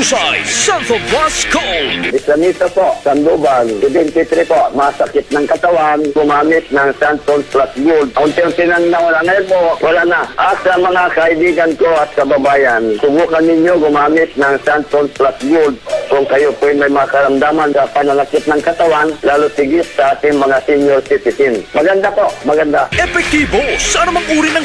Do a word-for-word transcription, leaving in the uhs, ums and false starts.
Mahusay, Santo Plus Gold. Islamita po, Sandoval, twenty-three po, masakit ng katawan, gumamit ng Santon Plus Gold. Unti-unti nang nawala. Ngayon po, wala na. At sa mga kaibigan ko at kababayan, subukan ninyo gumamit ng Santon Plus Gold. Kung kayo po may makaramdaman sa pananakit ng katawan, lalo tigit sa ating mga senior citizen. Maganda po, maganda. Epektibo sa anumang uri ng